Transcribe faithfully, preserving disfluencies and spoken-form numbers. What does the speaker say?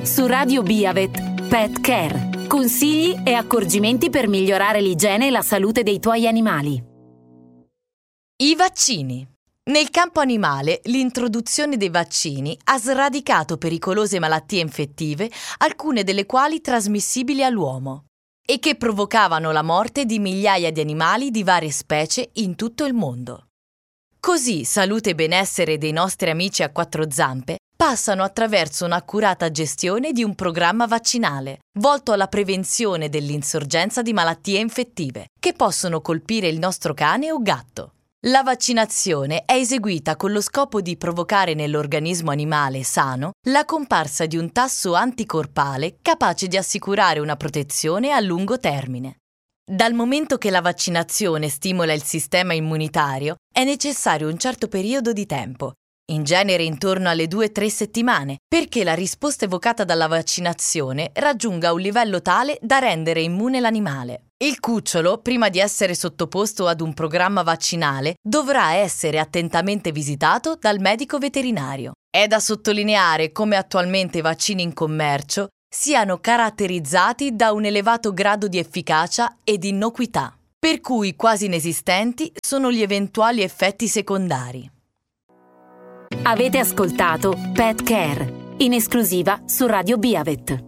Su Radio Biavet, Pet Care. Consigli e accorgimenti per migliorare l'igiene e la salute dei tuoi animali. I vaccini. Nel campo animale, l'introduzione dei vaccini ha sradicato pericolose malattie infettive, alcune delle quali trasmissibili all'uomo, e che provocavano la morte di migliaia di animali di varie specie in tutto il mondo. Così salute e benessere dei nostri amici a quattro zampe passano attraverso un'accurata gestione di un programma vaccinale, volto alla prevenzione dell'insorgenza di malattie infettive, che possono colpire il nostro cane o gatto. La vaccinazione è eseguita con lo scopo di provocare nell'organismo animale sano la comparsa di un tasso anticorpale capace di assicurare una protezione a lungo termine. Dal momento che la vaccinazione stimola il sistema immunitario, è necessario un certo periodo di tempo, in genere intorno alle due tre settimane, perché la risposta evocata dalla vaccinazione raggiunga un livello tale da rendere immune l'animale. Il cucciolo, prima di essere sottoposto ad un programma vaccinale, dovrà essere attentamente visitato dal medico veterinario. È da sottolineare come attualmente i vaccini in commercio siano caratterizzati da un elevato grado di efficacia e di innocuità, per cui quasi inesistenti sono gli eventuali effetti secondari. Avete ascoltato Pet Care, in esclusiva su Radio Biavet.